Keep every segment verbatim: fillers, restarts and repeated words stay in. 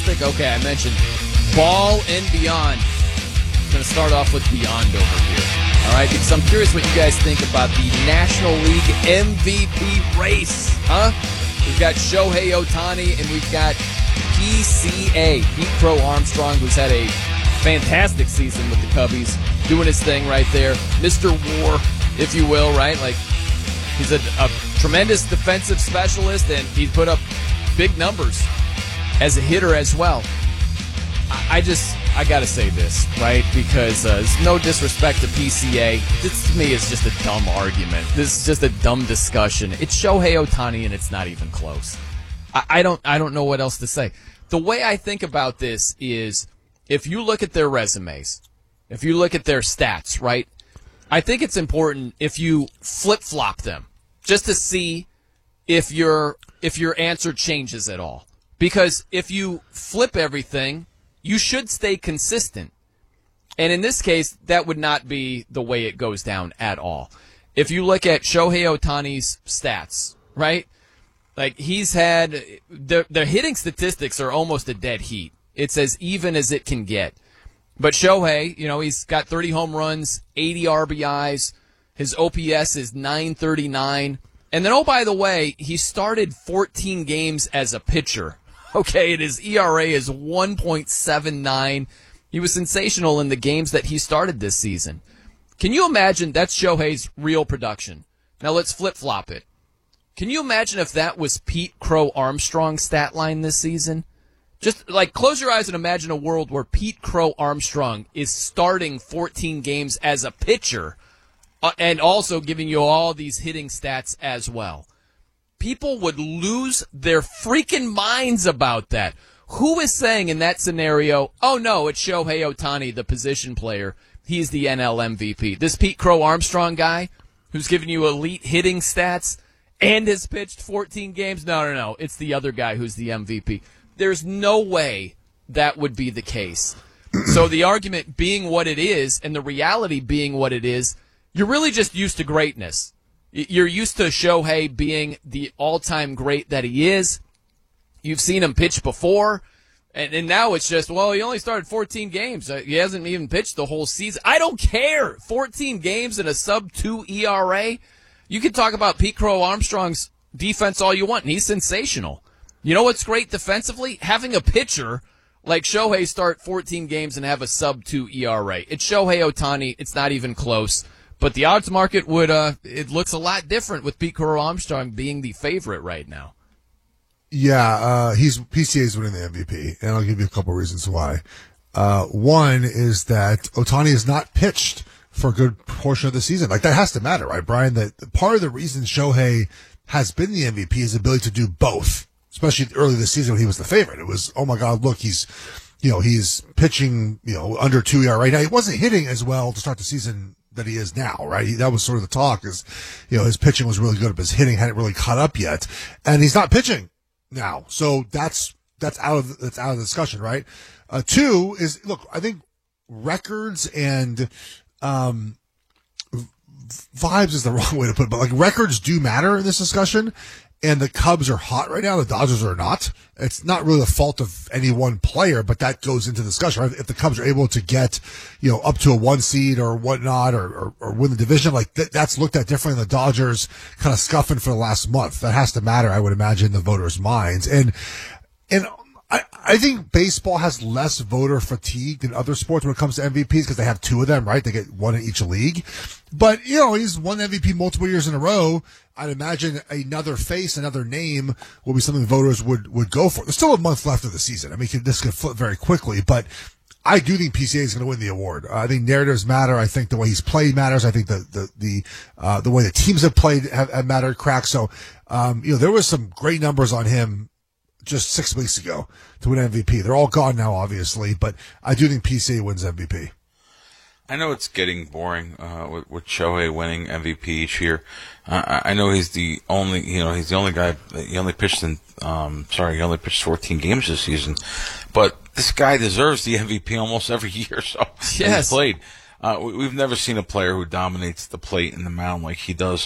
topic? Okay, I mentioned ball and beyond. I'm going to start off with beyond over here. All right, because I'm curious what you guys think about the National League M V P race, huh? We've got Shohei Ohtani, and we've got P C A, Pete Crow Armstrong, who's had a fantastic season with the Cubbies, doing his thing right there. Mister War, if you will, right? Like, he's a, a tremendous defensive specialist, and he's put up big numbers as a hitter as well. I, I just, I got to say this, right? Because uh, it's no disrespect to P C A. This, to me, is just a dumb argument. This is just a dumb discussion. It's Shohei Ohtani, and it's not even close. I, I don't, I don't know what else to say. The way I think about this is, if you look at their resumes, if you look at their stats, right, I think it's important if you flip-flop them just to see if your if your answer changes at all. Because if you flip everything, you should stay consistent. And in this case, that would not be the way it goes down at all. If you look at Shohei Ohtani's stats, right, like he's had the, the hitting statistics are almost a dead heat. It's as even as it can get. But Shohei, you know, he's got thirty home runs, eighty R B Is. His O P S is nine thirty-nine. And then, oh, by the way, he started fourteen games as a pitcher. Okay, and his E R A is one point seven nine. He was sensational in the games that he started this season. Can you imagine that's Shohei's real production? Now let's flip-flop it. Can you imagine if that was Pete Crow Armstrong's stat line this season? Just, like, close your eyes and imagine a world where Pete Crow Armstrong is starting fourteen games as a pitcher uh, and also giving you all these hitting stats as well. People would lose their freaking minds about that. Who is saying in that scenario, oh, no, it's Shohei Ohtani, the position player. He's the N L M V P. This Pete Crow Armstrong guy who's giving you elite hitting stats and has pitched fourteen games? No, no, no. It's the other guy who's the M V P. There's no way that would be the case. So the argument being what it is and the reality being what it is, you're really just used to greatness. You're used to Shohei being the all-time great that he is. You've seen him pitch before, and, and now it's just, well, he only started fourteen games. He hasn't even pitched the whole season. I don't care. fourteen games and a sub two E R A. You can talk about Pete Crow Armstrong's defense all you want, and he's sensational. You know what's great defensively? Having a pitcher like Shohei start fourteen games and have a sub two E R A. It's Shohei Ohtani. It's not even close. But the odds market would, uh, it looks a lot different with Pete Crow Armstrong being the favorite right now. Yeah, uh, he's, P C A's winning the M V P, and I'll give you a couple reasons why. Uh, one is that Ohtani has not pitched for a good portion of the season. Like, that has to matter, right, Brian? That part of the reason Shohei has been the M V P is his ability to do both. Especially early this season when he was the favorite. It was, oh my God, look, he's, you know, he's pitching, you know, under two E R A. Right now, he wasn't hitting as well to start the season that he is now, right? He, that was sort of the talk is, you know, his pitching was really good, but his hitting hadn't really caught up yet. And he's not pitching now. So that's, that's out of, that's out of the discussion, right? Uh, two is, look, I think records and, um, vibes is the wrong way to put it, but like records do matter in this discussion. And the Cubs are hot right now. The Dodgers are not. It's not really the fault of any one player, but that goes into discussion. Right? If the Cubs are able to get, you know, up to a one seed or whatnot, or, or, or win the division, like th- that's looked at differently than the Dodgers kind of scuffing for the last month. That has to matter, I would imagine, in the voters' minds. And, and I, I think baseball has less voter fatigue than other sports when it comes to M V Ps because they have two of them, right? They get one in each league. But, you know, he's won M V P multiple years in a row. I'd imagine another face, another name will be something voters would, would go for. There's still a month left of the season. I mean, this could flip very quickly, but I do think P C A is going to win the award. Uh, I think narratives matter. I think the way he's played matters. I think the, the, the, uh, the way the teams have played have, have mattered, cracked. So, um, you know, there was some great numbers on him just six weeks ago to win M V P. They're all gone now, obviously, but I do think P C A wins M V P. I know it's getting boring uh, with, with Shohei winning M V P each year. Uh, I know he's the only, you know, he's the only guy. He only pitched in, um, sorry, he only pitched fourteen games this season. But this guy deserves the M V P almost every year. So yes. He's played. Uh, we, we've never seen a player who dominates the plate and the mound like he does.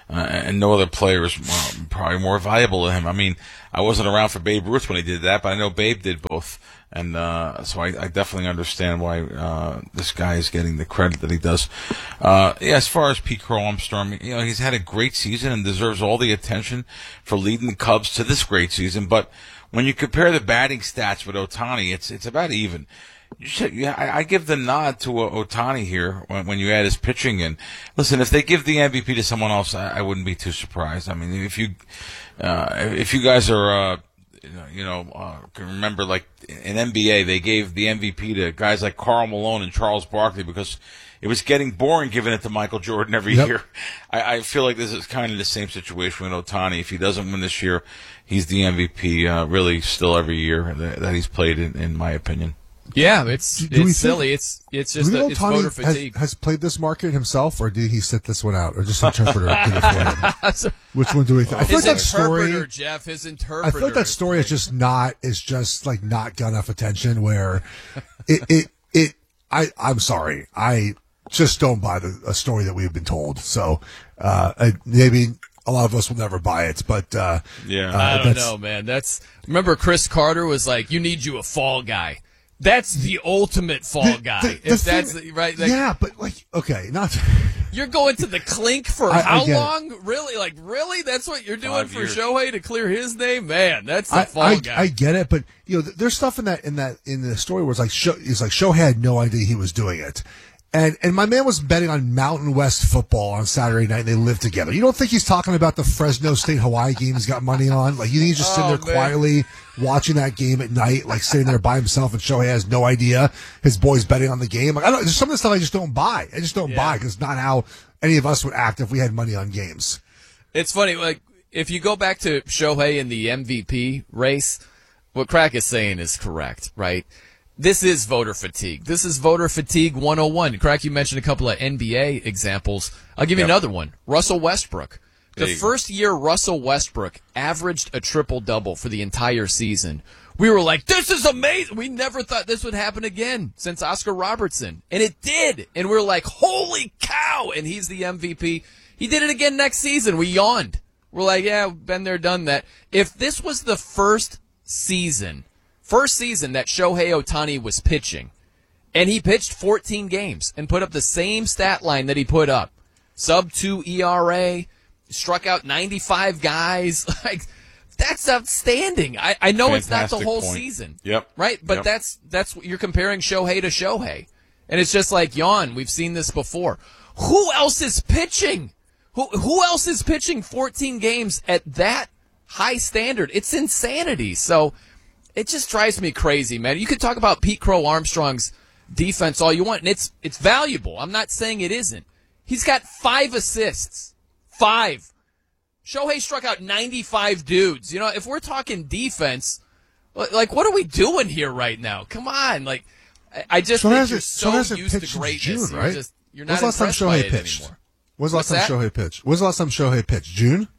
uh, and no other player is more, probably more valuable to him. I mean, I wasn't around for Babe Ruth when he did that, but I know Babe did both. And uh, so I, I definitely understand why uh, this guy is getting the credit that he does. Uh, yeah, as far as Pete Crow Armstrong, you know, he's had a great season and deserves all the attention for leading the Cubs to this great season. But when you compare the batting stats with Ohtani, it's it's about even. You should, yeah, I, I give the nod to uh, Ohtani here when, when you add his pitching in. Listen, if they give the M V P to someone else, I, I wouldn't be too surprised. I mean, if you uh, if you guys are. Uh, You know, uh, can remember like in N B A, they gave the M V P to guys like Karl Malone and Charles Barkley because it was getting boring giving it to Michael Jordan every Yep. year. I, I feel like this is kind of the same situation with Ohtani. If he doesn't win this year, he's the M V P uh, really still every year that, that he's played, in, in my opinion. Yeah, it's Do- do we it's think- silly. It's it's Do just we a, know it's Ohtani voter has, fatigue. has played this market himself, or did he sit this one out, or just interpreter did it for him? Which one do we think? I feel His like that story. interpreter, Jeff. His I interpreter. feel like that story is just not is just like not got enough attention. Where it it it I I'm sorry, I just don't buy the a story that we've been told. So uh, I, maybe a lot of us will never buy it, but uh, Yeah. uh, I don't that's- know, man. That's remember Chris Carter was like, "You need you a fall guy." That's the ultimate fall the- guy. the- the if that's thing- right, like, yeah, but like okay, not. you're going to the clink for I- I how get it. long? Really? Like, really? That's what you're doing Five for years. Shohei to clear his name? Man, that's the I, fall I, guy. I get it, but you know, th- there's stuff in that in that in the story where it's like Sho, it's like Shohei had no idea he was doing it, and and my man was betting on Mountain West football on Saturday night, and they lived together. You don't think he's talking about the Fresno State Hawaii game he's got money on? Like you think he's just sitting Oh, there man. quietly watching that game at night, like sitting there by himself, and Shohei has no idea his boy's betting on the game. Like I don't, there's some of the stuff I just don't buy. I just don't Yeah. buy because it's not how any of us would act if we had money on games. It's funny, like if you go back to Shohei in the M V P race, what Crack is saying is correct, right? This is voter fatigue. This is voter fatigue one oh one. Crack, you mentioned a couple of N B A examples. I'll give you Yep. another one. Russell Westbrook. The There you go. first year Russell Westbrook averaged a triple-double for the entire season, we were like, this is amazing. We never thought this would happen again since Oscar Robertson. And it did. And we were like, holy cow. And he's the M V P. He did it again next season. We yawned. We're like, yeah, been there, done that. If this was the first season, first season that Shohei Ohtani was pitching, and he pitched fourteen games and put up the same stat line that he put up, sub two E R A, struck out ninety-five guys, like, that's outstanding. I, I know it's not the Fantastic whole point. season. Yep. Right? But Yep. that's that's what you're comparing Shohei to Shohei. And it's just like, yawn, we've seen this before. Who else is pitching? Who who else is pitching fourteen games at that high standard? It's insanity. So it just drives me crazy, man. You could talk about Pete Crow Armstrong's defense all you want, and it's it's valuable. I'm not saying it isn't. He's got five assists. Five. Shohei struck out ninety-five dudes. You know, if we're talking defense, like, what are we doing here right now? Come on. Like, I- I just So think hasn't- you're so so hasn't used to pitched since greatness. June, You're right? just, you're When's not the last time impressed by Shohei it pitched? anymore. When's the last What's time that? Shohei pitched? When's the last time Shohei pitched? June?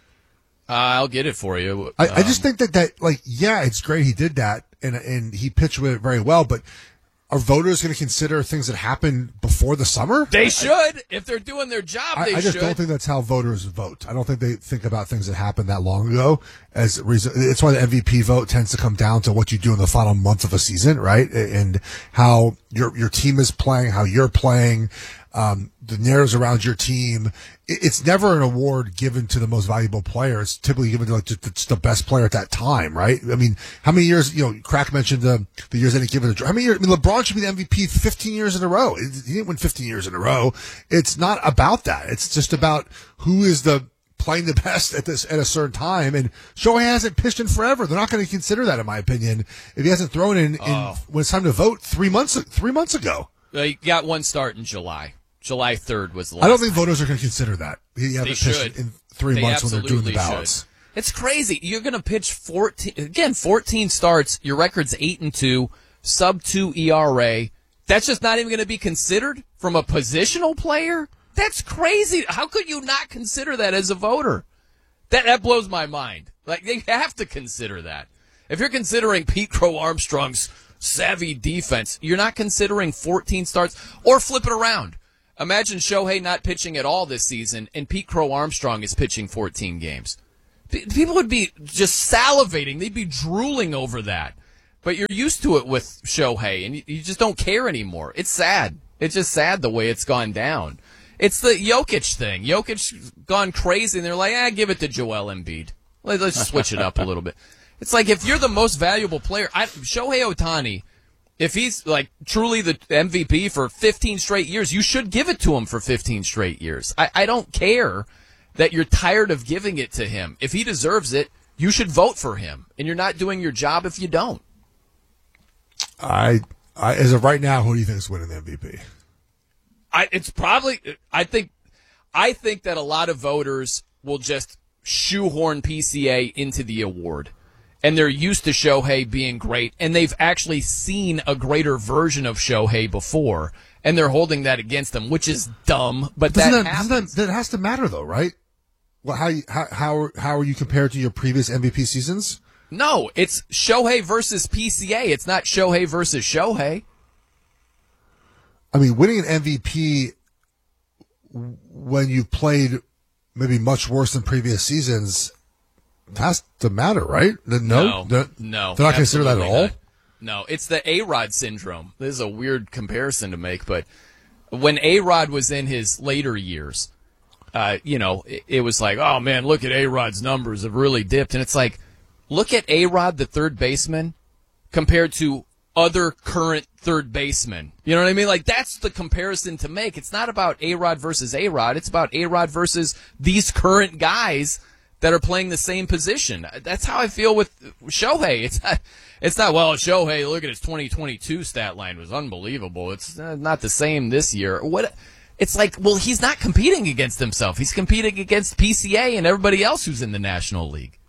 Uh, I'll get it for you. I, I just Um, think that, that, like, yeah, it's great he did that, and and he pitched with it very well, but are voters going to consider things that happened before the summer? they should. If they're doing their job, I, they I just should. don't think that's how voters vote. I don't think they think about things that happened that long ago as a reason. It's why the M V P vote tends to come down to what you do in the final month of a season, right? And how your your team is playing, how you're playing, um, the narratives around your team. It, it's never an award given to the most valuable player. It's typically given to like just, just the best player at that time, right? I mean, how many years? You know, Crack mentioned the the years that he given. How many years? I mean, LeBron should be the M V P fifteen years in a row. He didn't win fifteen years in a row. It's not about that. It's just about who is the playing the best at this at a certain time. And Shohei hasn't pitched in forever. They're not going to consider that, in my opinion, if he hasn't thrown in, in Oh. when it's time to vote three months three months ago. Uh, he got one start in July. July third was the last I don't think time. voters are going to consider that. He They hasn't should. pitched in three They months when they're doing the absolutely ballots. should. It's crazy. You're going to pitch fourteen again, fourteen starts. Your record's eight and two, sub two E R A. That's just not even going to be considered from a positional player. That's crazy. How could you not consider that as a voter? That that blows my mind. Like, they have to consider that. If you're considering Pete Crow Armstrong's savvy defense, you're not considering fourteen starts. Or flip it around. Imagine Shohei not pitching at all this season, and Pete Crow Armstrong is pitching fourteen games. P- people would be just salivating. They'd be drooling over that. But you're used to it with Shohei, and you, you just don't care anymore. It's sad. It's just sad the way it's gone down. It's the Jokic thing. Jokic's gone crazy, and they're like, ah, give it to Joel Embiid. Let, let's switch it up a little bit. It's like if you're the most valuable player, I, Shohei Ohtani, if he's like truly the M V P for fifteen straight years, you should give it to him for fifteen straight years. I, I don't care that you're tired of giving it to him. If he deserves it, you should vote for him, and you're not doing your job if you don't. I, I as of right now, who do you think is winning the M V P? I, it's probably. I think. I think that a lot of voters will just shoehorn P C A into the award, and they're used to Shohei being great, and they've actually seen a greater version of Shohei before, and they're holding that against them, which is dumb. But Doesn't that, that, happens. doesn't that that has to matter though, right? Well, how you, how how how are you compared to your previous M V P seasons? No, it's Shohei versus P C A. It's not Shohei versus Shohei. I mean, winning an M V P when you played maybe much worse than previous seasons has to matter, right? No, No, they're, no, they're not consider that at absolutely all. not. No, it's the A-Rod syndrome. This is a weird comparison to make, but when A-Rod was in his later years, uh, you know, it, it was like, oh man, look at A-Rod's numbers have really dipped, and it's like, look at A-Rod, the third baseman, compared to other current third basemen. You know what I mean? Like, that's the comparison to make. It's not about A-Rod versus A-Rod. It's about A-Rod versus these current guys that are playing the same position. That's how I feel with Shohei. It's not, it's not well, Shohei, look at his twenty twenty-two stat line. It was unbelievable. It's uh, not the same this year. What? It's like, well, he's not competing against himself. He's competing against P C A and everybody else who's in the National League.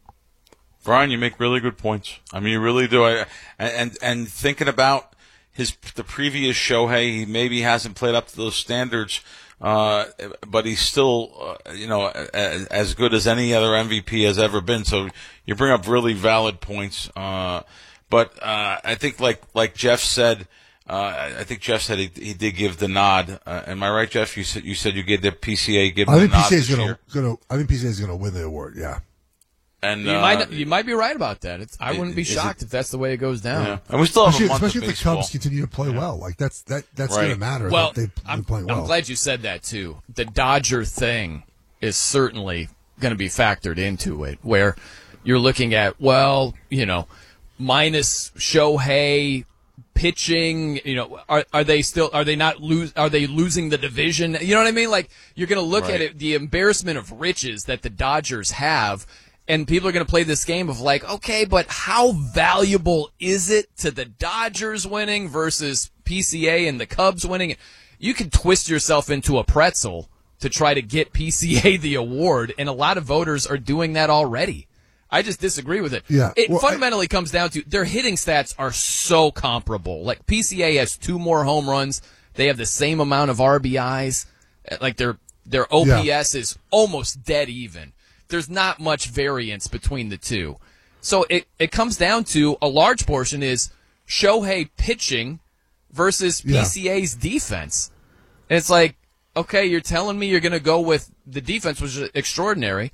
Brian, you make really good points. I mean, you really do. I, and and thinking about his the previous Shohei, he maybe hasn't played up to those standards, uh, but he's still, uh, you know, as, as good as any other M V P has ever been. So you bring up really valid points. Uh, but uh, I think, like like Jeff said, uh, I think Jeff said he, he did give the nod. Uh, am I right, Jeff? You said you said you gave the P C A give I the think nod P C A is this gonna, year. gonna. I think P C A is gonna win the award. Yeah. And You uh, might you might be right about that. It's, I Is- wouldn't be is it- shocked if that's the way it goes down. Yeah. And we still have Especially, a month especially of if the baseball. Cubs continue to play well. Like that's that that's Right. gonna matter. Well, that they've I'm, been playing well. I'm glad you said that too. The Dodger thing is certainly going to be factored into it, where you're looking at, well, you know, minus Shohei pitching, you know, are are they still are they not lose are they losing the division? You know what I mean? Like, you're going to look Right. at it, the embarrassment of riches that the Dodgers have. And people are going to play this game of like, okay, but how valuable is it to the Dodgers winning versus P C A and the Cubs winning? You can twist yourself into a pretzel to try to get P C A the award, and a lot of voters are doing that already. I just disagree with it. Yeah, It well, fundamentally comes down to their hitting stats are so comparable. Like, P C A has two more home runs. They have the same amount of R B Is. Like, their their O P S Yeah. is almost dead even. There's not much variance between the two. So it, it comes down to a large portion is Shohei pitching versus Yeah. P C A's defense. And it's like, okay, you're telling me you're going to go with the defense, which is extraordinary,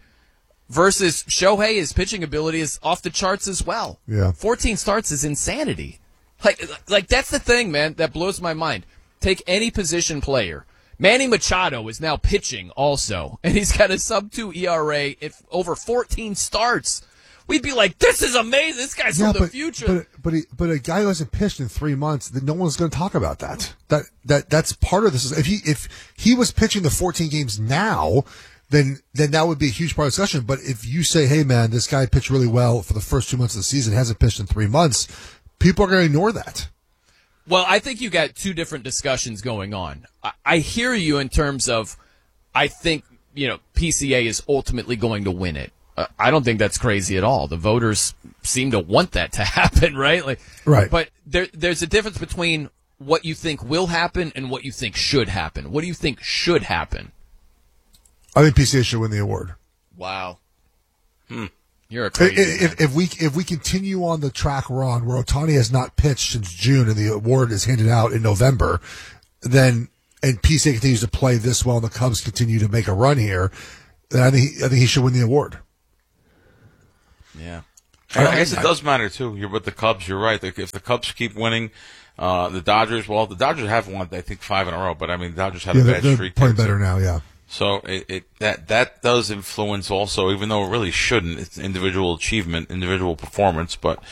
versus Shohei, his pitching ability is off the charts as well. Yeah. fourteen starts is insanity. Like, like that's the thing, man, that blows my mind. Take any position player. Manny Machado is now pitching also, and he's got a sub two E R A if over fourteen starts. We'd be like, this is amazing. This guy's Yeah, from the but, future. but but he, but a guy who hasn't pitched in three months, that no one's going to talk about that. That that that's part of this. If he if he was pitching the fourteen games now, then then that would be a huge part of the discussion. But if you say, hey man, this guy pitched really well for the first two months of the season, hasn't pitched in three months, people are going to ignore that. Well, I think you got two different discussions going on. I, I hear you in terms of, I think, you know, P C A is ultimately going to win it. Uh, I don't think that's crazy at all. The voters seem to want that to happen, right? Like, Right. But there, there's a difference between what you think will happen and what you think should happen. What do you think should happen? I think P C A should win the award. Wow. Hmm. You're a If, crazy if, man. if we if we continue on the track we're on, where Ohtani has not pitched since June and the award is handed out in November, then and P C A continues to play this well, and the Cubs continue to make a run here, then I think I think he should win the award. Yeah. I, I guess it does matter too. You're with the Cubs. You're right. If the Cubs keep winning, uh, the Dodgers. Well, the Dodgers have won, I think, five in a row. But I mean, the Dodgers had yeah, a they're, bad they're streak. playing better now. Yeah. So it, it that that does influence also, even though it really shouldn't. It's individual achievement, individual performance. But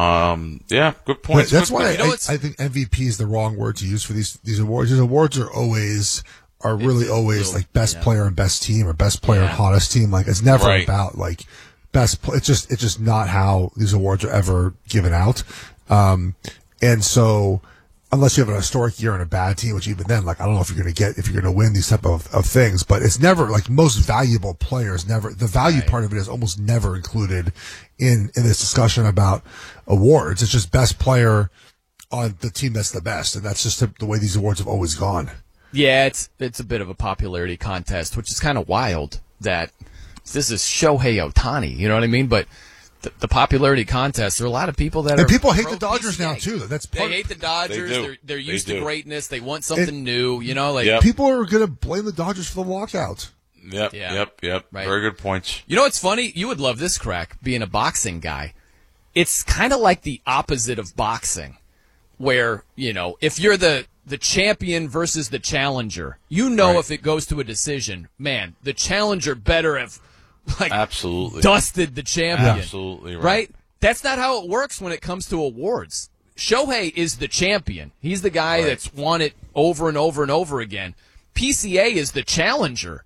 um, yeah, good points. That's good why points. I, I, I think M V P is the wrong word to use for these these awards. These awards are always are really It's always little, like best yeah. player and best team, or best player and Yeah. hottest team. Like it's never Right. about like best. Pl- it's just it's just not how these awards are ever given out. Um, and so. Unless you have an historic year and a bad team, which even then, like, I don't know if you're going to get, if you're going to win these type of, of things, but it's never, like, most valuable players never, the value Right. part of it is almost never included in, in this discussion about awards. It's just best player on the team that's the best. And that's just the, the way these awards have always gone. Yeah, it's it's a bit of a popularity contest, which is kind of wild that this is Shohei Ohtani, you know what I mean? But the, the popularity contest, there are a lot of people that And are people hate pro the Dodgers P C A. now, too. That's They part hate the Dodgers. They do. They're, they're They used to do. greatness. They want something It- new, you know? Like, Yep. People are going to blame the Dodgers for the walkout. Yep, Yeah. yep, yep. Right. Very good points. You know what's funny? You would love this, Crack, being a boxing guy. It's kind of like the opposite of boxing, where, you know, if you're the, the champion versus the challenger, you know Right. if it goes to a decision, man, the challenger better have, like, Absolutely. dusted the champion. Absolutely right. Right? That's not how it works when it comes to awards. Shohei is the champion. He's the guy Right. that's won it over and over and over again. P C A is the challenger.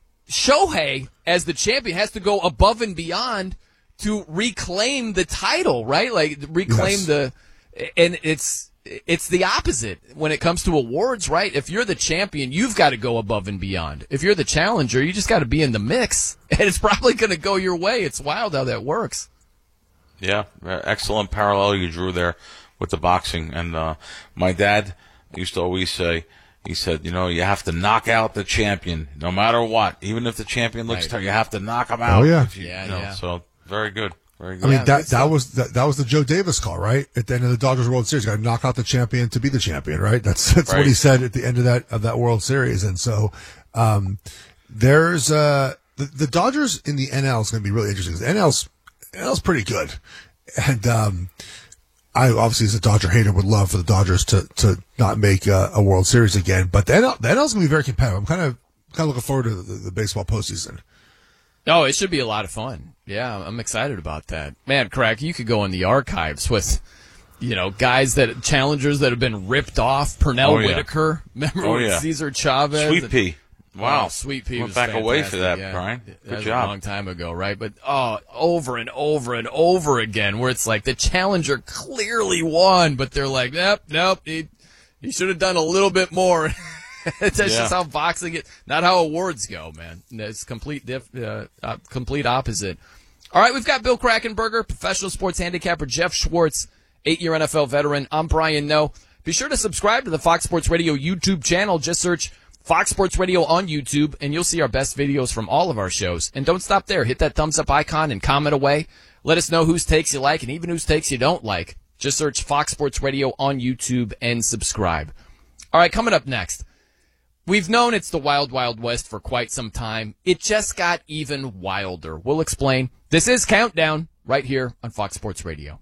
Shohei, as the champion, has to go above and beyond to reclaim the title, right? Like reclaim Yes. the, and it's it's the opposite when it comes to awards, right? If you're the champion, you've got to go above and beyond. If you're the challenger, you just got to be in the mix, and it's probably going to go your way. It's wild how that works. Yeah, uh, excellent parallel you drew there with the boxing. And uh, my dad used to always say, he said, you know, you have to knock out the champion, no matter what. Even if the champion looks Right. tough, you have to knock him out. Oh, yeah. If you, Yeah, you know, yeah. So very good, very good. I mean, Yeah, that, good that stuff. was, that, that was the Joe Davis call, right? At the end of the Dodgers World Series, got to knock out the champion to be the champion, right? That's, that's what Right. he said at the end of that, of that World Series. And so, um, there's, uh, the, the Dodgers in the N L is going to be really interesting. 'Cause The N L's, N L's pretty good. And, um, I obviously, as a Dodger hater, would love for the Dodgers to, to not make uh, a World Series again. But the N L, the N L's going to be very competitive. I'm kind of, kind of looking forward to the, the baseball postseason. Oh, it should be a lot of fun. Yeah, I'm excited about that. Man, Crack, you could go in the archives with, you know, guys that, challengers that have been ripped off. Pernell Oh, yeah. Whitaker. Remember Oh, when yeah. Cesar Chavez? Sweet and- Pea. Wow. Oh, Sweet Pea Went was back away for fantastic, that, yeah. Brian. That Good was job. a long time ago, right? But, oh, over and over and over again, where it's like the challenger clearly won, but they're like, nope, nope, he, he should have done a little bit more. That's Yeah. just how boxing is, not how awards go, man. It's complete, diff, uh, uh, complete opposite. All right, we've got Bill Krackenberger, professional sports handicapper, Jeff Schwartz, eight-year N F L veteran. I'm Brian Noe. Be sure to subscribe to the Fox Sports Radio YouTube channel. Just search Fox Sports Radio on YouTube, and you'll see our best videos from all of our shows. And don't stop there. Hit that thumbs up icon and comment away. Let us know whose takes you like and even whose takes you don't like. Just search Fox Sports Radio on YouTube and subscribe. All right, coming up next. We've known it's the Wild Wild West for quite some time. It just got even wilder. We'll explain. This is Countdown right here on Fox Sports Radio.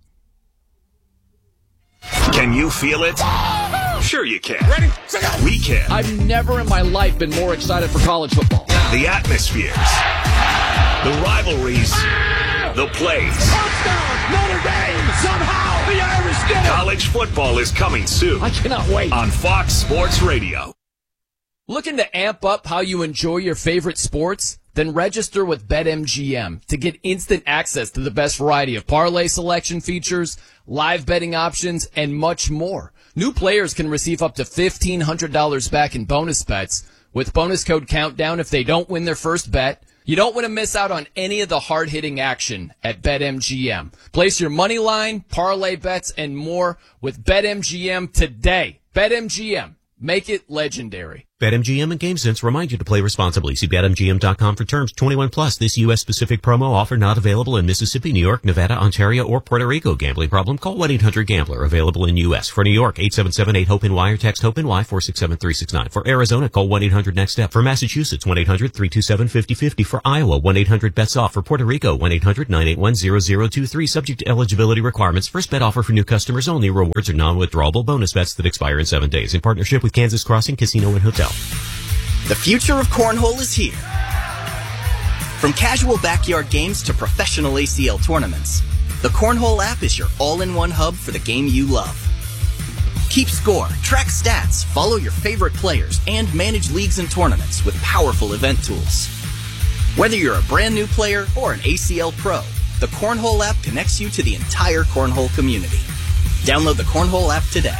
Can you feel it? Sure you can. Ready? We can. I've never in my life been more excited for college football. The atmospheres, the rivalries, the plays. Touchdown, Notre Dame! Somehow the Irish did it! College football is coming soon I cannot wait. on Fox Sports Radio. Looking to amp up how you enjoy your favorite sports? Then register with BetMGM to get instant access to the best variety of parlay selection features, live betting options, and much more. New players can receive up to fifteen hundred dollars back in bonus bets with bonus code COUNTDOWN if they don't win their first bet. You don't want to miss out on any of the hard-hitting action at BetMGM. Place your money line, parlay bets, and more with BetMGM today. BetMGM. Make it legendary. BetMGM and GameSense remind you to play responsibly. See Bet M G M dot com for terms. twenty-one plus. This U S-specific promo offer not available in Mississippi, New York, Nevada, Ontario, or Puerto Rico. Gambling problem? Call one eight hundred gambler. Available in U S. For New York, eight seven seven eight hope N Y or text HOPE-NY four six seven three six nine. For Arizona, call one eight hundred next step. For Massachusetts, one eight hundred three two seven five zero five zero. For Iowa, one eight hundred bets off. For Puerto Rico, one eight hundred nine eight one zero zero two three. Subject to eligibility requirements. First bet offer for new customers only. Rewards are non-withdrawable bonus bets that expire in seven days. In partnership with Kansas Crossing Casino and Hotel. The future of cornhole is here. From casual backyard games to professional A C L tournaments, the Cornhole app is your all-in-one hub for the game you love. Keep score, track stats, follow your favorite players, and manage leagues and tournaments with powerful event tools. Whether you're a brand new player or an A C L pro, the Cornhole app connects you to the entire cornhole community. Download the Cornhole app today.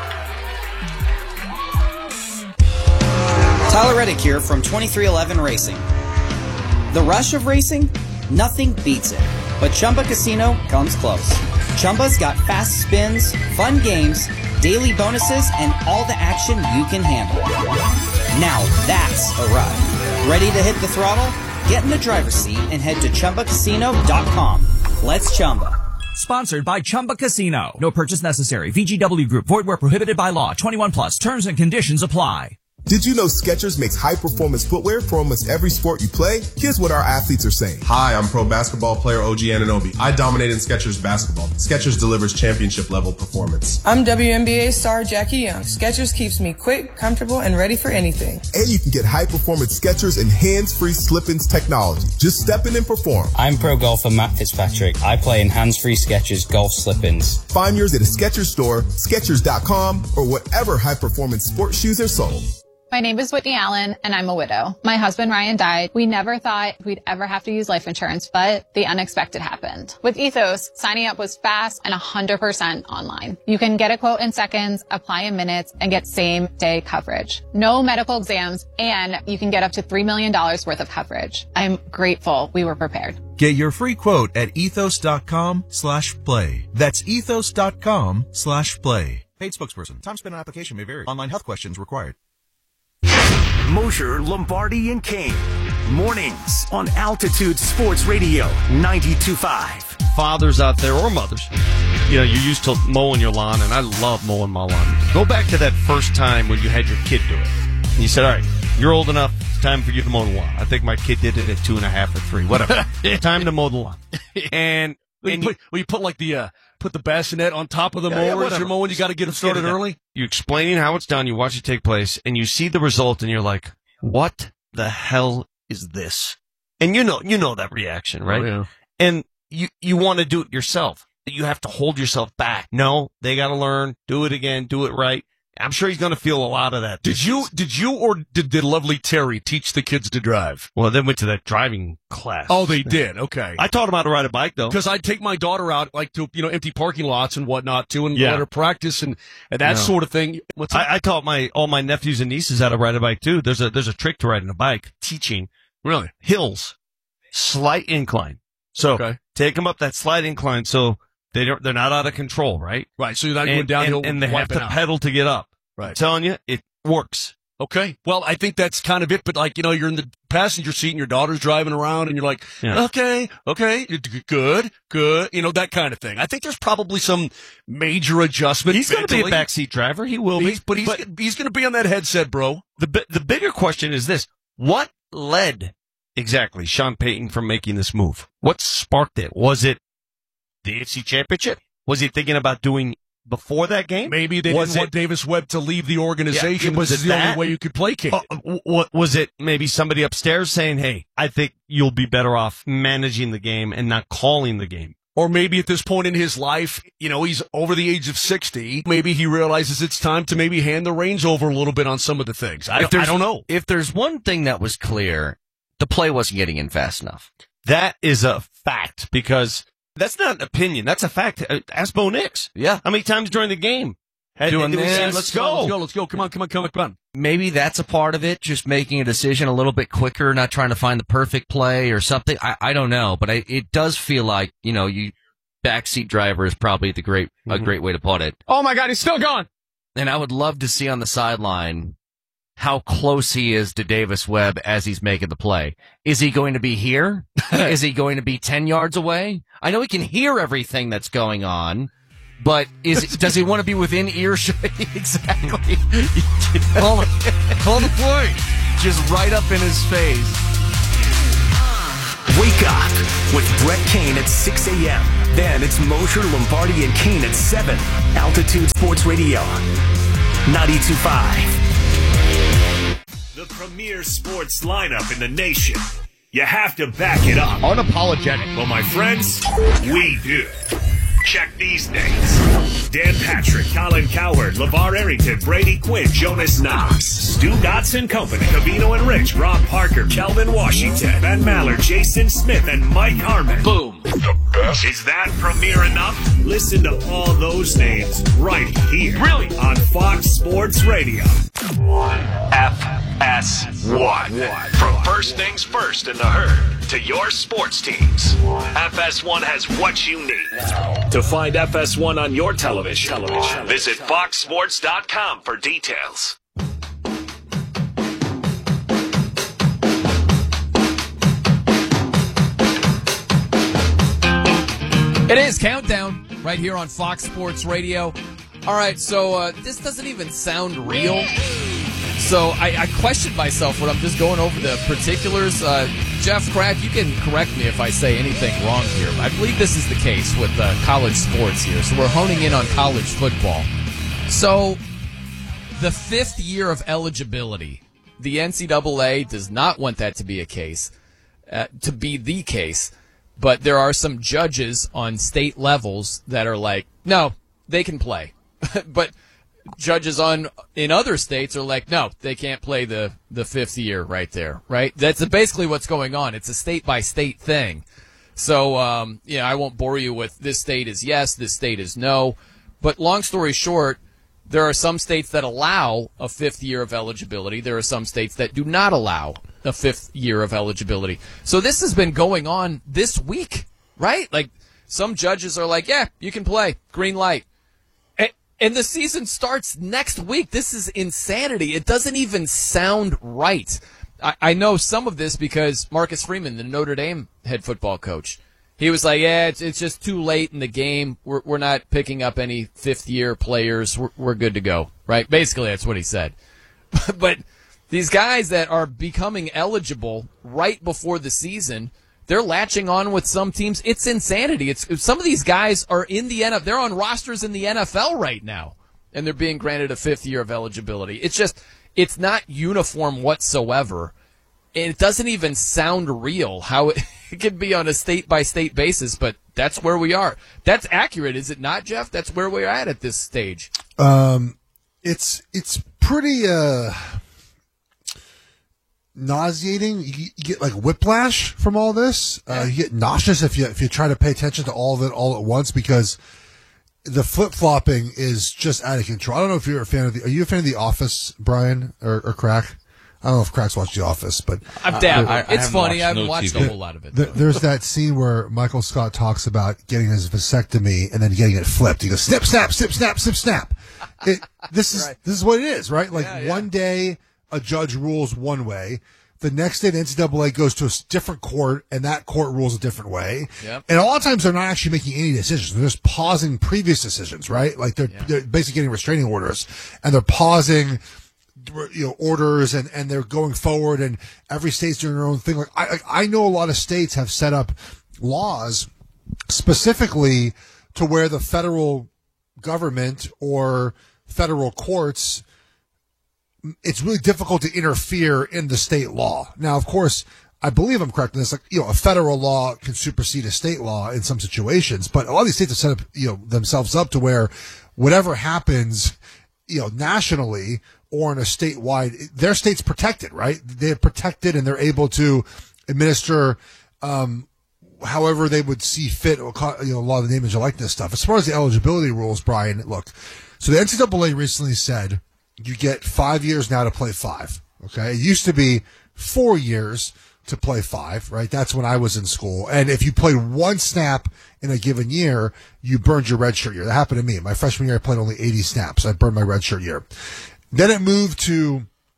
Tyler Reddick here from twenty-three eleven Racing. The rush of racing? Nothing beats it. But Chumba Casino comes close. Chumba's got fast spins, fun games, daily bonuses, and all the action you can handle. Now that's a ride. Ready to hit the throttle? Get in the driver's seat and head to Chumba Casino dot com. Let's Chumba. Sponsored by Chumba Casino. No purchase necessary. V G W Group. Void where prohibited by law. twenty-one plus. Terms and conditions apply. Did you know Skechers makes high-performance footwear for almost every sport you play? Here's what our athletes are saying. Hi, I'm pro basketball player O G Anunoby. I dominate in Skechers basketball. Skechers delivers championship-level performance. I'm W N B A star Jackie Young. Skechers keeps me quick, comfortable, and ready for anything. And you can get high-performance Skechers and hands-free slip-ins technology. Just step in and perform. I'm pro golfer Matt Fitzpatrick. I play in hands-free Skechers golf slip-ins. Find yours at a Skechers store, Skechers dot com, or whatever high-performance sports shoes are sold. My name is Whitney Allen, and I'm a widow. My husband, Ryan, died. We never thought we'd ever have to use life insurance, but the unexpected happened. With Ethos, signing up was fast and one hundred percent online. You can get a quote in seconds, apply in minutes, and get same-day coverage. No medical exams, and you can get up to three million dollars worth of coverage. I'm grateful we were prepared. Get your free quote at ethos dot com slash play. That's ethos dot com slash play. Paid spokesperson. Time spent on application may vary. Online health questions required. Mosher, Lombardi, and Kane. Mornings on Altitude Sports Radio ninety-two point five. Fathers out there or mothers, you know, you're used to mowing your lawn, and I love mowing my lawn. Go back to that first time when you had your kid do it. And you said, all right, you're old enough, it's time for you to mow the lawn. I think my kid did it at two and a half or three, whatever. Time to mow the lawn. And, well, and you, put, well, you put like the, uh, put the bassinet on top of the yeah, mower yeah, as you're mowing. You got to get it started early. You explaining how it's done, you watch it take place, and you see the result, and you're like, what the hell is this? And you know, you know that reaction, right? Oh, yeah. And you, you want to do it yourself. You have to hold yourself back. No, they got to learn, do it again, do it right. I'm sure he's going to feel a lot of that. Did you, did you, or did, did lovely Terry teach the kids to drive? Well, they went to that driving class. Oh, they did. Okay. I taught them how to ride a bike, though. Because I'd take my daughter out, like, to, you know, empty parking lots and whatnot, too, and Yeah. let her practice and, and that No. sort of thing. What's I, I taught my all my nephews and nieces how to ride a bike too. There's a there's a trick to riding a bike. Teaching really hills, slight incline. So Okay. take them up that slight incline so they don't they're not out of control, right? Right. So you're not and, going downhill, and, and they have wiping to out. pedal to get up. Right. I'm telling you, it works. Okay. Well, I think that's kind of it. But like, you know, you're in the passenger seat and your daughter's driving around and you're like, Yeah. okay, okay, you're d- good, good. You know, that kind of thing. I think there's probably some major adjustment. He's going to be a mentally. backseat driver. He will He's- be. but he's, he's going to be on that headset, bro. The bi- the bigger question is this: what led exactly Sean Payton from making this move? What sparked it? Was it the A F C Championship? Was he thinking about doing before that game? Maybe they was didn't want Davis Webb to leave the organization. Yeah, was this is it the that? only way you could placate it. Uh, what was it? Maybe somebody upstairs saying, "Hey, I think you'll be better off managing the game and not calling the game." Or maybe at this point in his life, you know, he's over the age of sixty. Maybe he realizes it's time to maybe hand the reins over a little bit on some of the things. I, If I there's- don't know. If there's one thing that was clear, the play wasn't getting in fast enough. That is a fact because that's not an opinion. That's a fact. Uh, Ask Bo Nix. Yeah. How many times during the game? Had, Doing did we say, this. let's Come on, go. let's go, let's go. Come on, come on, come on, come on. Maybe that's a part of it, just making a decision a little bit quicker, not trying to find the perfect play or something. I, I don't know, but I, it does feel like, you know, you backseat driver is probably the great a Mm-hmm. great way to put it. Oh my God, he's still going. And I would love to see on the sideline how close he is to Davis Webb as he's making the play. Is he going to be here? Is he going to be ten yards away? I know he can hear everything that's going on, but is does he want to be within earshot? Exactly. call, call the play. Just right up in his face. Wake up with Brett Kane at six a.m. Then it's Mosher, Lombardi, and Kane at seven. Altitude Sports Radio, ninety-two point five. The premier sports lineup in the nation. You have to back it up. Unapologetic. Well, my friends, we do. Check these names. Dan Patrick, Colin Cowherd, LeVar Arrington, Brady Quinn, Jonas Knox, Stu Dotson Company, Cavino and Rich, Rob Parker, Kelvin Washington, Ben Maller, Jason Smith, and Mike Harmon. Boom. The best. Is that premier enough? Listen to all those names right here. Really? On Fox Sports Radio. F S one. From first things first in the herd to your sports teams, F S one has what you need. To find F S one on your television, television. Visit fox sports dot com for details. It is Countdown right here on Fox Sports Radio. All right, so uh, this doesn't even sound real. So I, I questioned myself when I'm just going over the particulars. Uh, Jeff Craft, you can correct me if I say anything wrong here. I believe this is the case with uh, college sports here. So we're honing in on college football. So the fifth year of eligibility, the N C double A does not want that to be a case, uh, to be the case. But there are some judges on state levels that are like, no, they can play. But judges on in other states are like, no, they can't play the, the fifth year right there, right? That's basically what's going on. It's a state-by-state thing. So, um, yeah, I won't bore you with this state is yes, this state is no. But long story short, there are some states that allow a fifth year of eligibility. There are some states that do not allow a fifth year of eligibility. So this has been going on this week, right? Like some judges are like, yeah, you can play, green light. And the season starts next week. This is insanity. It doesn't even sound right. I, I know some of this because Marcus Freeman, the Notre Dame head football coach, he was like, yeah, it's, it's just too late in the game. We're, we're not picking up any fifth-year players. We're, we're good to go, right? Basically, that's what he said. But these guys that are becoming eligible right before the season, they're latching on with some teams. It's insanity. It's some of these guys are in the N F L. They're on rosters in the N F L right now, and they're being granted a fifth year of eligibility. It's just, it's not uniform whatsoever. And it doesn't even sound real how it, it could be on a state-by-state basis, but that's where we are. That's accurate, is it not, Jeff? That's where we're at at this stage. Um, it's it's pretty uh, nauseating. You, you get like whiplash from all this. Uh, you get nauseous if you if you try to pay attention to all of it all at once because the flip-flopping is just out of control. I don't know if you're a fan of the. Are you a fan of The Office, Brian, or, or Crack? I don't know if Crack's watched The Office, but I've dabbled. I, I it's funny. watched I haven't no watched T V. a whole lot of it. The, there's that scene where Michael Scott talks about getting his vasectomy and then getting it flipped. He goes snip, snap, snip, snap, snip, snap. It, this is Right. this is what it is, right? Like Yeah, yeah. one day a judge rules one way, the next day the N C double A goes to a s- different court, and that court rules a different way. Yep. And a lot of times they're not actually making any decisions; they're just pausing previous decisions, right? Like they're Yeah. they're basically getting restraining orders, and they're pausing. You know, orders and, and they're going forward, and every state's doing their own thing. Like I, I know a lot of states have set up laws specifically to where the federal government or federal courts, it's really difficult to interfere in the state law. Now, of course, I believe I'm correct in this. Like, you know, a federal law can supersede a state law in some situations, but a lot of these states have set up, you know, themselves up to where whatever happens, you know, nationally or in a statewide, their state's protected, right? They're protected and they're able to administer, um, however they would see fit, or, you know, a lot of the name and likeness stuff. As far as the eligibility rules, Brian, look, so the N C double A recently said you get five years now to play five. Okay. It used to be four years to play five, right? That's when I was in school. And if you played one snap in a given year, you burned your redshirt year. That happened to me. My freshman year, I played only eighty snaps. I burned my redshirt year. Then it moved to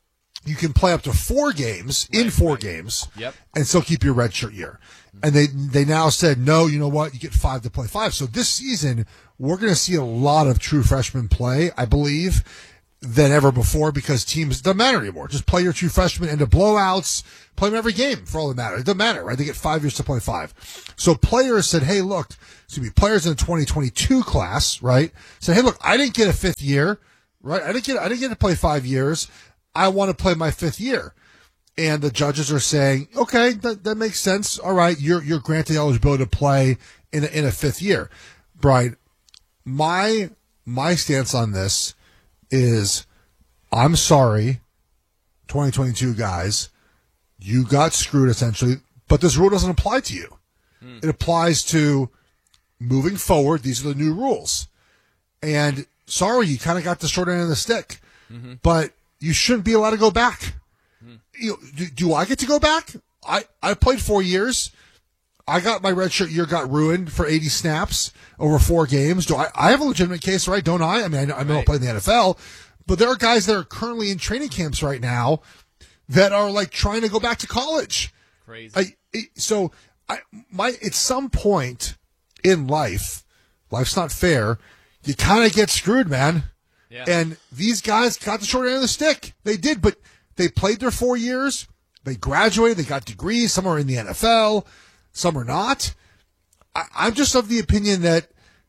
you can play up to four games in four games Yep. and still keep your redshirt year. And they they now said, no, you know what? You get five to play five. So this season, we're going to see a lot of true freshmen play, I believe, than ever before because teams, it doesn't matter anymore. Just play your true freshmen into blowouts, play them every game for all that matter. It doesn't matter, right? They get five years to play five. So players said, hey, look, excuse me, players in the twenty twenty-two class, right, said, hey, look, I didn't get a fifth year, right? I didn't get, I didn't get to play five years. I want to play my fifth year. And the judges are saying, okay, that, that makes sense. All right, you're you're granted eligibility to play in a, in a fifth year. Brian, my my stance on this is, I'm sorry, twenty twenty-two guys, you got screwed essentially, but this rule doesn't apply to you. Hmm. It applies to moving forward. These are the new rules. And sorry, you kind of got the short end of the stick, mm-hmm. but you shouldn't be allowed to go back. You know, do, do I get to go back? I, I played four years. I got my redshirt year got ruined for eighty snaps over four games. Do I, I have a legitimate case, right? Don't I? I mean, I, I know I played in the N F L, but there are guys that are currently in training camps right now that are like trying to go back to college. Crazy. I, it, so I, my, at some point in life, life's not fair. You kind of get screwed, man. Yeah. And these guys got the short end of the stick. They did, but they played their four years. They graduated. They got degrees. Some are in the N F L. Some are not. I, I'm just of the opinion that,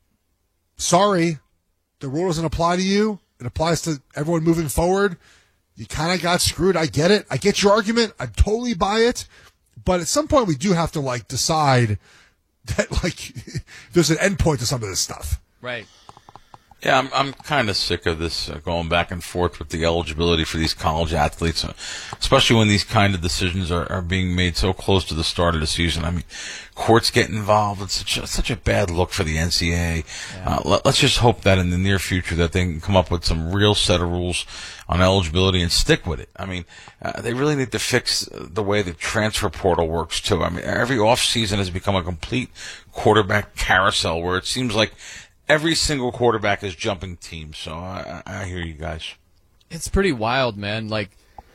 sorry, the rule doesn't apply to you. It applies to everyone moving forward. You kind of got screwed. I get it. I get your argument. I totally buy it. But at some point, we do have to, like, decide that, like, there's an end point to some of this stuff. Right. Yeah, I'm I'm kind of sick of this uh, going back and forth with the eligibility for these college athletes, uh, especially when these kind of decisions are, are being made so close to the start of the season. I mean, courts get involved. It's such a, such a bad look for the N C double A. Yeah. Uh, let, let's just hope that in the near future that they can come up with some real set of rules on eligibility and stick with it. I mean, uh, they really need to fix the way the transfer portal works too. I mean, every offseason has become a complete quarterback carousel where it seems like every single quarterback is jumping teams, so I, I hear you guys. It's pretty wild, man. Like,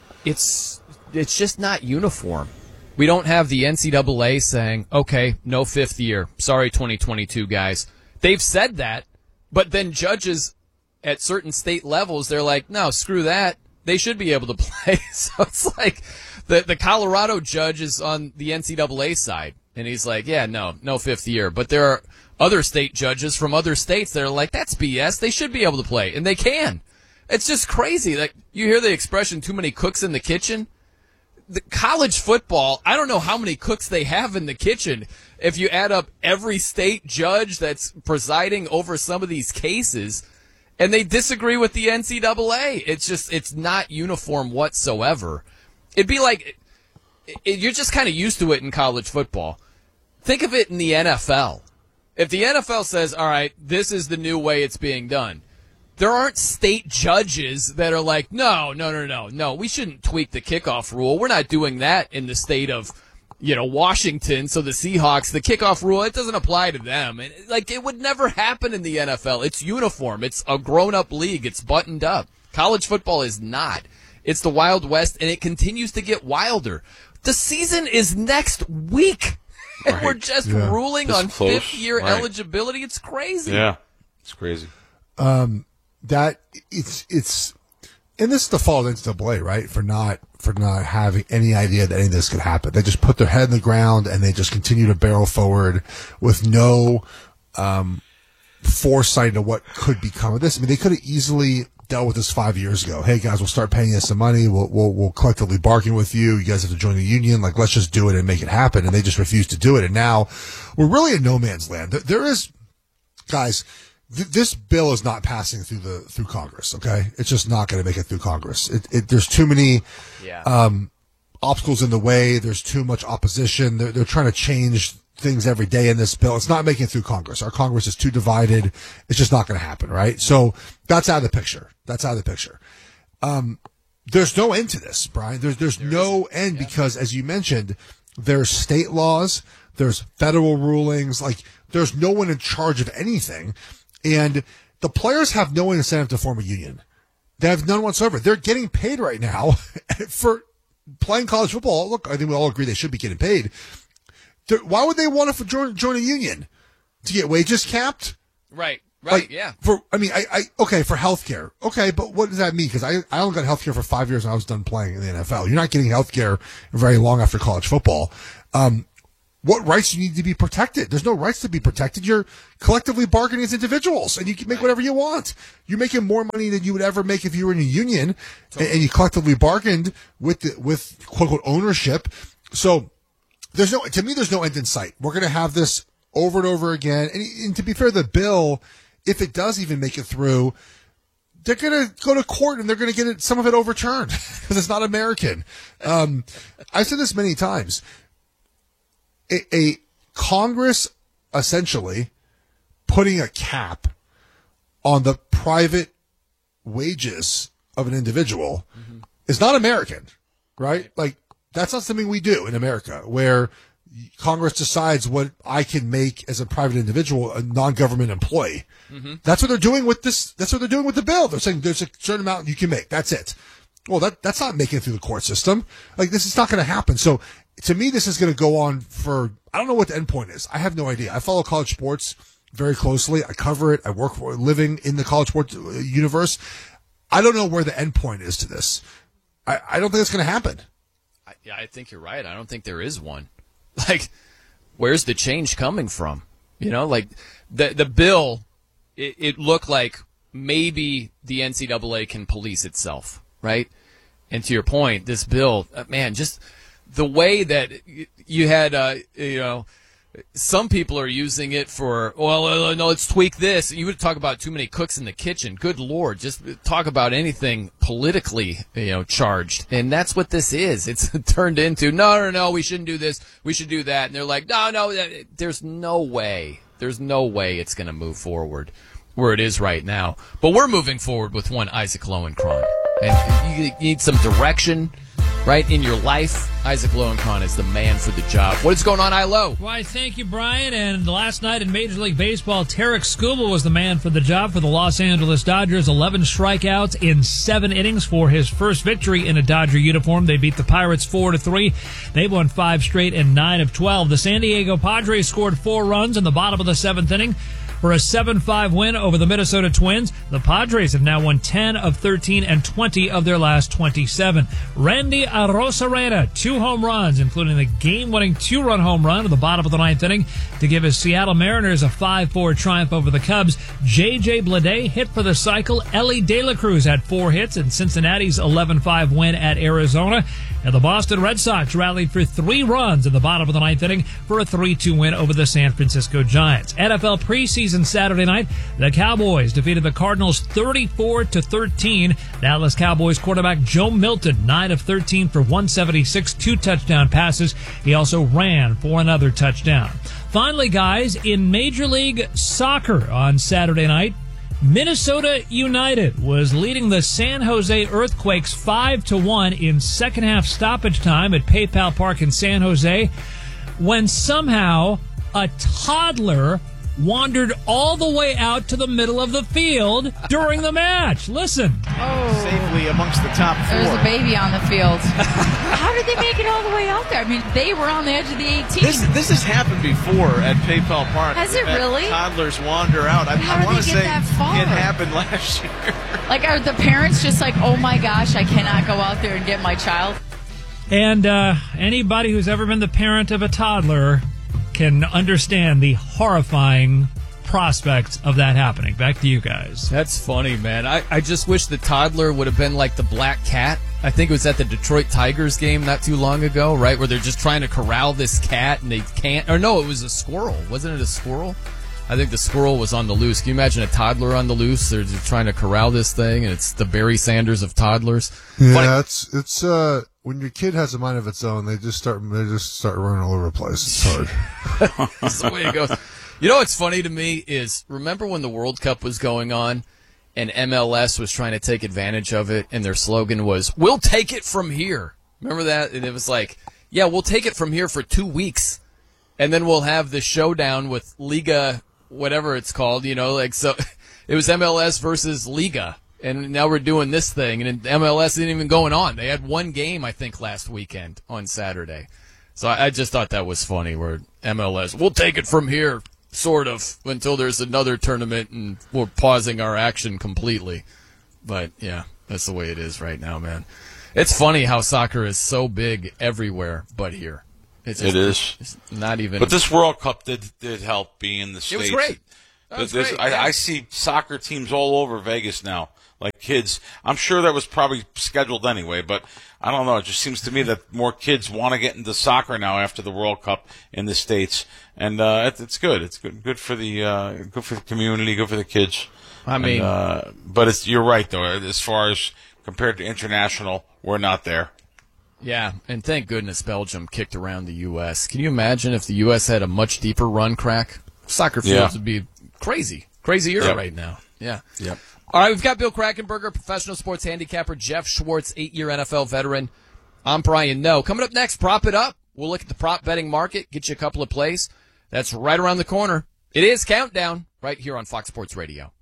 it's it's just not uniform. We don't have the N C double A saying, okay, no fifth year. Sorry, twenty twenty-two guys. They've said that, but then judges at certain state levels, they're like, no, screw that. They should be able to play. So it's like the, the Colorado judge is on the N C double A side, and he's like, yeah, no, no fifth year. But there are other state judges from other states that are like, that's B S. They should be able to play, and they can. It's just crazy. Like, you hear the expression, too many cooks in the kitchen. The college football, I don't know how many cooks they have in the kitchen. If you add up every state judge that's presiding over some of these cases, and they disagree with the N C double A. It's just, it's not uniform whatsoever. It'd be like, it, you're just kind of used to it in college football. Think of it in the N F L. If the N F L says, all right, this is the new way it's being done, there aren't state judges that are like, no, no, no, no, no, we shouldn't tweak the kickoff rule. We're not doing that in the state of, you know, Washington. So the Seahawks, the kickoff rule, it doesn't apply to them. And, like, it would never happen in the N F L. It's uniform. It's a grown-up league. It's buttoned up. College football is not. It's the Wild West, and it continues to get wilder. The season is next week. And right. we're just yeah. ruling this on close. fifth-year right. eligibility. It's crazy. Yeah, it's crazy. Um, that it's it's, and this is the fault of N C double A, right? For not for not having any idea that any of this could happen. They just put their head in the ground and they just continue to barrel forward with no um, foresight into what could become of this. I mean, they could have easily dealt with this five years ago. Hey guys, we'll start paying you some money. We'll, we'll, we'll collectively bargain with you. You guys have to join the union. Like, let's just do it and make it happen. And they just refused to do it. And now we're really in no man's land. There, there is, guys, th- this bill is not passing through the, through Congress. Okay. It's just not going to make it through Congress. It, it, there's too many, yeah. um, obstacles in the way. There's too much opposition. They're, they're trying to change things every day in this bill. It's not making it through Congress. Our Congress is too divided. It's just not going to happen, right? So that's out of the picture. That's out of the picture. Um, there's no end to this, Brian. There's there's there no is. end yeah. because, as you mentioned, there's state laws, there's federal rulings. Like, there's no one in charge of anything, and the players have no incentive to form a union. They have none whatsoever. They're getting paid right now for playing college football. Look, I think we all agree they should be getting paid. They're, why would they want to join, join a union? To get wages capped? Right, right, like, yeah. For I mean, I, I okay, for healthcare. Okay, but what does that mean? Because I, I only got healthcare for five years and I was done playing in the N F L. You're not getting healthcare very long after college football. Um, what rights do you need to be protected? There's no rights to be protected. You're collectively bargaining as individuals, and you can make whatever you want. You're making more money than you would ever make if you were in a union, totally. and, and you collectively bargained with the, with quote unquote ownership. So there's no, to me, there's no end in sight. We're going to have this over and over again. And, and to be fair, the bill, if it does even make it through, they're going to go to court and they're going to get it, some of it overturned because it's not American. Um, I've said this many times. A, a Congress essentially putting a cap on the private wages of an individual mm-hmm. is not American, right? Like, that's not something we do in America, where Congress decides what I can make as a private individual, a non-government employee. Mm-hmm. That's what they're doing with this. That's what they're doing with the bill. They're saying there's a certain amount you can make. That's it. Well, that that's not making it through the court system. Like, this is not going to happen. So, to me, this is going to go on for, I don't know what the end point is. I have no idea. I follow college sports very closely. I cover it. I work for living in the college sports universe. I don't know where the end point is to this. I, I don't think it's going to happen. I, yeah, I think you're right. I don't think there is one. Like, where's the change coming from? You know, like the the bill, it, it looked like maybe the N C double A can police itself, right? And to your point, this bill, uh, man, just the way that you had, uh, you know, some people are using it for, well, uh, no, let's tweak this. You would talk about too many cooks in the kitchen. Good Lord, just talk about anything politically, you know, charged. And that's what this is. It's turned into, no, no, no, we shouldn't do this. We should do that. And they're like, no, no, there's no way. There's no way it's going to move forward where it is right now. But we're moving forward with one Isaac Lowenkron. And you need some direction, right, in your life. Isaac Lowenkron is the man for the job. What is going on, I L O? Why, thank you, Brian. And last night in Major League Baseball, Tarek Skubal was the man for the job for the Los Angeles Dodgers. eleven strikeouts in seven innings for his first victory in a Dodger uniform. They beat the Pirates four to three. They've won five straight and nine of twelve. The San Diego Padres scored four runs in the bottom of the seventh inning for a seven five win over the Minnesota Twins. The Padres have now won ten of thirteen and twenty of their last twenty-seven. Randy Arozarena, two home runs, including the game-winning two-run home run in the bottom of the ninth inning to give his Seattle Mariners a five four triumph over the Cubs. J J Bleday hit for the cycle. Ellie De La Cruz had four hits in Cincinnati's eleven five win at Arizona. And the Boston Red Sox rallied for three runs in the bottom of the ninth inning for a three two win over the San Francisco Giants. N F L preseason Saturday night, the Cowboys defeated the Cardinals thirty-four to thirteen. Dallas Cowboys quarterback Joe Milton, nine of thirteen for one seventy-six, two touchdown passes. He also ran for another touchdown. Finally, guys, in Major League Soccer on Saturday night, Minnesota United was leading the San Jose Earthquakes five to one in second half stoppage time at PayPal Park in San Jose when somehow a toddler wandered all the way out to the middle of the field during the match. Listen. Oh. Safely amongst the top four. There's a baby on the field. How did they make it all the way out there? I mean, they were on the edge of the eighteen. This, this has happened before at PayPal Park. Has it really? Toddlers wander out. I, How I want to say that far? It happened last year. Like, are the parents just like, oh my gosh, I cannot go out there and get my child? And uh, anybody who's ever been the parent of a toddler can understand the horrifying prospects of that happening. Back to you guys. That's funny, man. I, I just wish the toddler would have been like the black cat. I think it was at the Detroit Tigers game not too long ago, right, where they're just trying to corral this cat and they can't. Or no, it was a squirrel. Wasn't it a squirrel? I think the squirrel was on the loose. Can you imagine a toddler on the loose? They're just trying to corral this thing, and it's the Barry Sanders of toddlers. Yeah, Funny. it's it's uh when your kid has a mind of its own, they just start they just start running all over the place. It's hard. That's the way it goes. You know what's funny to me is, remember when the World Cup was going on and M L S was trying to take advantage of it, and their slogan was, "We'll take it from here." Remember that? And it was like, yeah, we'll take it from here for two weeks, and then we'll have the showdown with Liga, whatever it's called, you know, like, so it was M L S versus Liga. And now we're doing this thing, and M L S isn't even going on. They had one game, I think, last weekend on Saturday. So I, I just thought that was funny, where M L S, we'll take it from here, sort of, until there's another tournament, and we're pausing our action completely. But, yeah, that's the way it is right now, man. It's funny how soccer is so big everywhere but here. It's just, it is. It's not even. But this World Cup did did help being in the States. It was great. That was There's- great, I, yeah. I see soccer teams all over Vegas now, like kids. I'm sure that was probably scheduled anyway, but I don't know. It just seems to me that more kids want to get into soccer now after the World Cup in the States, and uh, it, it's good. It's good, good for the uh, good for the community, good for the kids. I mean- and, uh, but it's you're right though. As far as compared to international, we're not there. Yeah, and thank goodness Belgium kicked around the U S. Can you imagine if the U S had a much deeper run, Crack? Soccer fields Yeah. would be crazy. Crazy era Yep. right now. Yeah. Yep. All right, we've got Bill Krackenberger, professional sports handicapper, Jeff Schwartz, eight-year N F L veteran. I'm Brian Noe. Coming up next, Prop It Up. We'll look at the prop betting market, get you a couple of plays. That's right around the corner. It is Countdown, right here on Fox Sports Radio.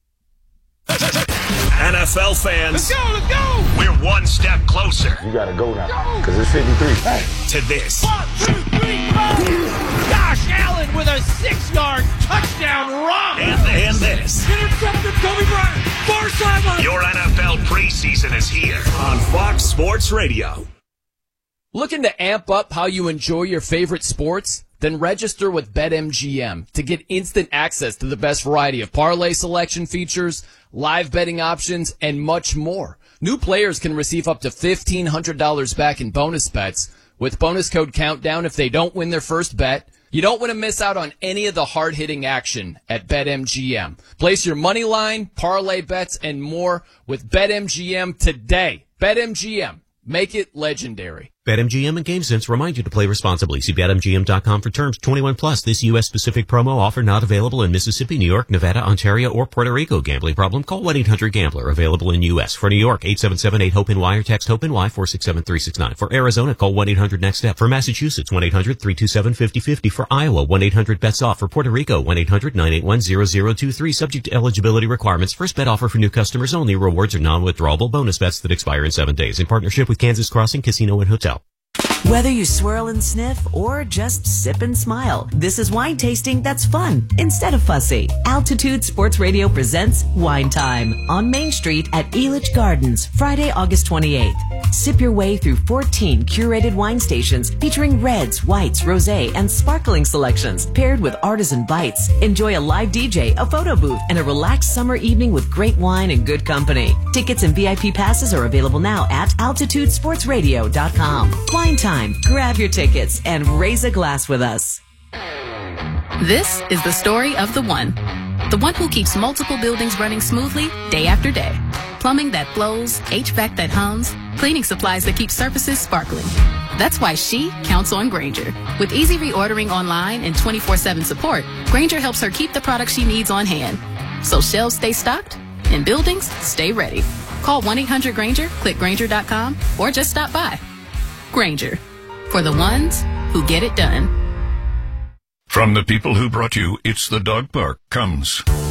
N F L fans, Let's go, let's go! we're one step closer You gotta go now, because it's fifty-three. to this. One, two, three, four! Josh Allen with a six-yard touchdown run! And, and this. Intercepted Kobe Bryant! Far sideline! Your N F L preseason is here on Fox Sports Radio. Looking to amp up how you enjoy your favorite sports? Then register with BetMGM to get instant access to the best variety of parlay selection features, live betting options, and much more. New players can receive up to fifteen hundred dollars back in bonus bets with bonus code Countdown if they don't win their first bet. You don't want to miss out on any of the hard-hitting action at BetMGM. Place your money line, parlay bets, and more with BetMGM today. BetMGM. Make it legendary. BetMGM and GameSense remind you to play responsibly. See Bet M G M dot com for terms. twenty-one plus. This U S specific promo offer not available in Mississippi, New York, Nevada, Ontario, or Puerto Rico. Gambling problem? Call one eight hundred gambler. Available in U S. For New York, eight seven seven eight hope N Y or text HOPE-NY four six seven three six nine. For Arizona, call one eight hundred next step. For Massachusetts, one eight hundred three two seven five zero five zero. For Iowa, one eight hundred bets off. For Puerto Rico, one eight hundred nine eight one zero zero two three. Subject to eligibility requirements. First bet offer for new customers only. Rewards are non-withdrawable bonus bets that expire in seven days. In partnership with Kansas Crossing Casino and Hotel. Whether you swirl and sniff or just sip and smile, this is wine tasting that's fun instead of fussy. Altitude Sports Radio presents Wine Time on Main Street at Elitch Gardens, Friday, August twenty-eighth. Sip your way through fourteen curated wine stations featuring reds, whites, rosé, and sparkling selections paired with artisan bites. Enjoy a live D J, a photo booth, and a relaxed summer evening with great wine and good company. Tickets and V I P passes are available now at altitude sports radio dot com. Wine Time. Grab your tickets and raise a glass with us. This is the story of the one. The one who keeps multiple buildings running smoothly day after day. Plumbing that flows, H V A C that hums, cleaning supplies that keep surfaces sparkling. That's why she counts on Grainger. With easy reordering online and twenty-four seven support, Grainger helps her keep the products she needs on hand. So shelves stay stocked and buildings stay ready. Call one eight hundred Grainger, click Grainger dot com, or just stop by. Grainger, for the ones who get it done. From the people who brought you It's the Dog Park comes